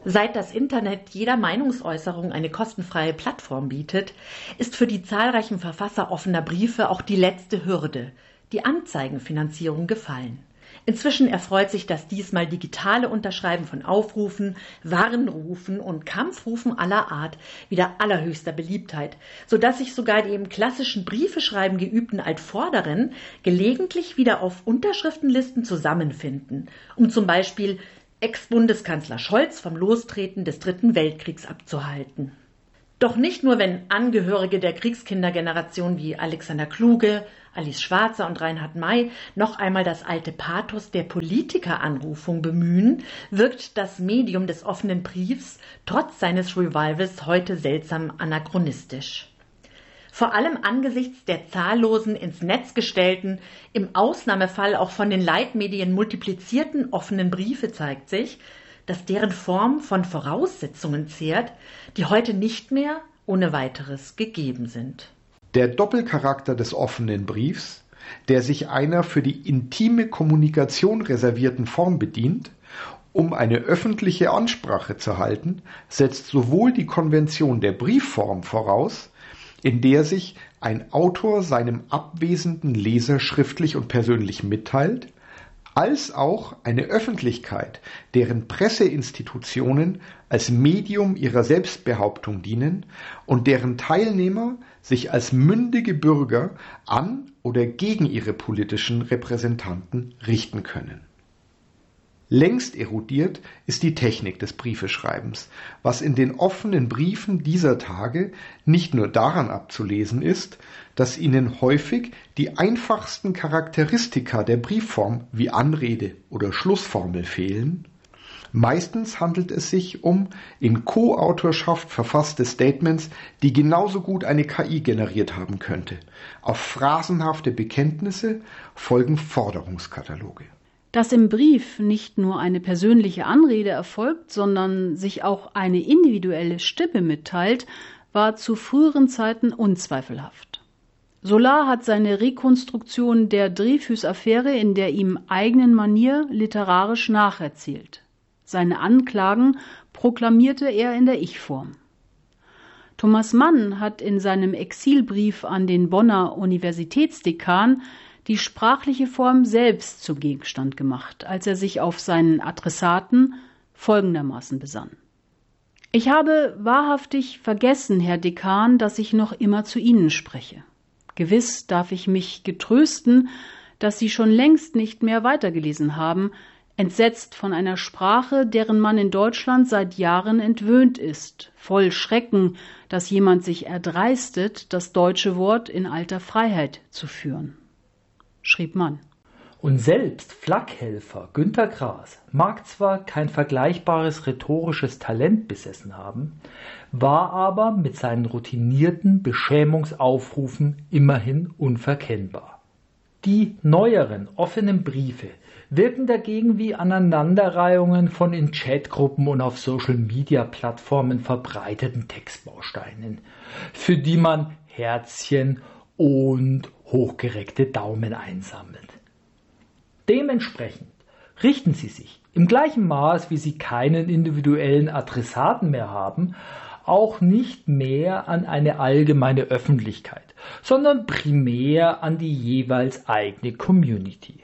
Seit das Internet jeder Meinungsäußerung eine kostenfreie Plattform bietet, ist für die zahlreichen Verfasser offener Briefe auch die letzte Hürde, die Anzeigenfinanzierung, gefallen. Inzwischen erfreut sich das diesmal digitale Unterschreiben von Aufrufen, Warnrufen und Kampfrufen aller Art wieder allerhöchster Beliebtheit, sodass sich sogar die im klassischen Briefeschreiben geübten Altvorderen gelegentlich wieder auf Unterschriftenlisten zusammenfinden, um zum Beispiel Ex-Bundeskanzler Scholz vom Lostreten des Dritten Weltkriegs abzuhalten. Doch nicht nur, wenn Angehörige der Kriegskindergeneration wie Alexander Kluge, Alice Schwarzer und Reinhard May noch einmal das alte Pathos der Politikeranrufung bemühen, wirkt das Medium des offenen Briefs trotz seines Revivals heute seltsam anachronistisch. Vor allem angesichts der zahllosen ins Netz gestellten, im Ausnahmefall auch von den Leitmedien multiplizierten offenen Briefe zeigt sich, dass deren Form von Voraussetzungen zehrt, die heute nicht mehr ohne weiteres gegeben sind. Der Doppelcharakter des offenen Briefs, der sich einer für die intime Kommunikation reservierten Form bedient, um eine öffentliche Ansprache zu halten, setzt sowohl die Konvention der Briefform voraus, in der sich ein Autor seinem abwesenden Leser schriftlich und persönlich mitteilt, als auch eine Öffentlichkeit, deren Presseinstitutionen als Medium ihrer Selbstbehauptung dienen und deren Teilnehmer sich als mündige Bürger an oder gegen ihre politischen Repräsentanten richten können. Längst erodiert ist die Technik des Briefeschreibens, was in den offenen Briefen dieser Tage nicht nur daran abzulesen ist, dass ihnen häufig die einfachsten Charakteristika der Briefform wie Anrede oder Schlussformel fehlen. Meistens handelt es sich um in Co-Autorschaft verfasste Statements, die genauso gut eine KI generiert haben könnte. Auf phrasenhafte Bekenntnisse folgen Forderungskataloge. Dass im Brief nicht nur eine persönliche Anrede erfolgt, sondern sich auch eine individuelle Stimme mitteilt, war zu früheren Zeiten unzweifelhaft. Solar hat seine Rekonstruktion der Dreyfus-Affäre in der ihm eigenen Manier literarisch nacherzählt. Seine Anklagen proklamierte er in der Ich-Form. Thomas Mann hat in seinem Exilbrief an den Bonner Universitätsdekan die sprachliche Form selbst zum Gegenstand gemacht, als er sich auf seinen Adressaten folgendermaßen besann. Ich habe wahrhaftig vergessen, Herr Dekan, dass ich noch immer zu Ihnen spreche. Gewiss darf ich mich getrösten, dass Sie schon längst nicht mehr weitergelesen haben, entsetzt von einer Sprache, deren man in Deutschland seit Jahren entwöhnt ist, voll Schrecken, dass jemand sich erdreistet, das deutsche Wort in alter Freiheit zu führen, schrieb Mann. Und selbst Flakhelfer Günter Grass mag zwar kein vergleichbares rhetorisches Talent besessen haben, war aber mit seinen routinierten Beschämungsaufrufen immerhin unverkennbar. Die neueren offenen Briefe wirken dagegen wie Aneinanderreihungen von in Chatgruppen und auf Social-Media-Plattformen verbreiteten Textbausteinen, für die man Herzchen und hochgereckte Daumen einsammelt. Dementsprechend richten sie sich im gleichen Maß, wie sie keinen individuellen Adressaten mehr haben, auch nicht mehr an eine allgemeine Öffentlichkeit, sondern primär an die jeweils eigene Community.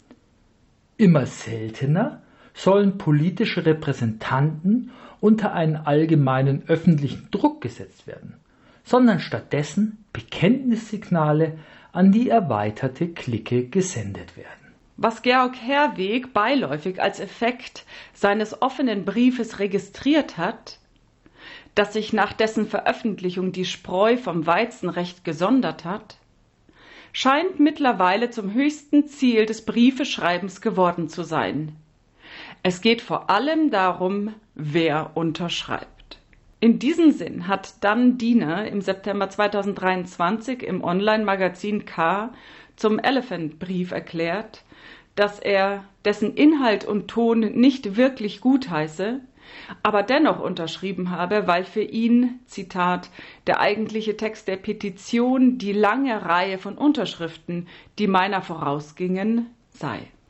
Immer seltener sollen politische Repräsentanten unter einen allgemeinen öffentlichen Druck gesetzt werden, sondern stattdessen Bekenntnissignale an die erweiterte Clique gesendet werden. Was Georg Herwegh beiläufig als Effekt seines offenen Briefes registriert hat, dass sich nach dessen Veröffentlichung die Spreu vom Weizen recht gesondert hat, scheint mittlerweile zum höchsten Ziel des Briefeschreibens geworden zu sein. Es geht vor allem darum, wer unterschreibt. In diesem Sinn hat Dan Diener im September 2023 im Online-Magazin K zum Elephant-Brief erklärt, dass er dessen Inhalt und Ton nicht wirklich gutheiße, aber dennoch unterschrieben habe, weil für ihn, Zitat, der eigentliche Text der Petition die lange Reihe von Unterschriften, die meiner vorausgingen, sei.